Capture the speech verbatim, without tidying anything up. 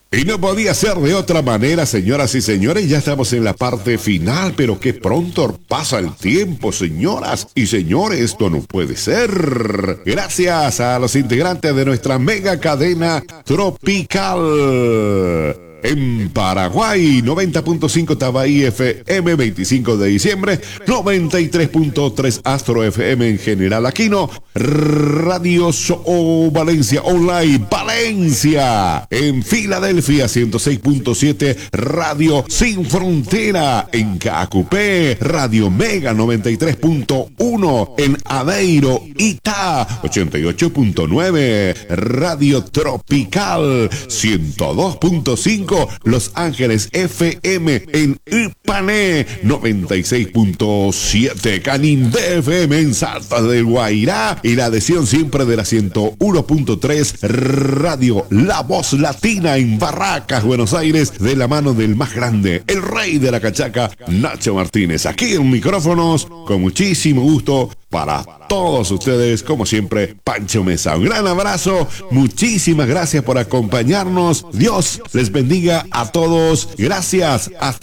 Y no podía ser de otra manera, señoras y señores, ya estamos en la parte final, pero qué pronto pasa el tiempo, señoras y señores, esto no puede ser. Gracias a los integrantes de nuestra mega cadena tropical. En Paraguay, noventa punto cinco Tabaí F M, veinticinco de diciembre, noventa y tres punto tres Astro F M en General Aquino, Radio Show Valencia Online Valencia, en Filadelfia, ciento seis punto siete Radio Sin Frontera, en Cacupé, Radio Mega noventa y tres punto uno, en Aveiro, Itá, ochenta y ocho punto nueve, Radio Tropical, ciento dos punto cinco, Los Ángeles F M, en Ipané, noventa y seis punto siete, Canindé F M en Salta del Guairá, y la adhesión siempre de la ciento uno punto tres Radio La Voz Latina en Barracas, Buenos Aires, de la mano del más grande, el rey de la cachaca, Nacho Martínez. Aquí en micrófonos, con muchísimo gusto, para todos ustedes, como siempre, Pancho Mesa. Un gran abrazo, muchísimas gracias por acompañarnos. Dios les bendiga a todos. Gracias. Hasta